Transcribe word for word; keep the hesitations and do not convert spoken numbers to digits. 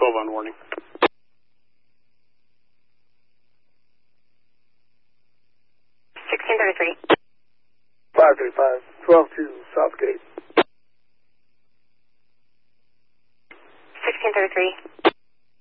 twelve on warning. sixteen thirty-three. five thirty-five, twelve two, Southgate. sixteen thirty-three.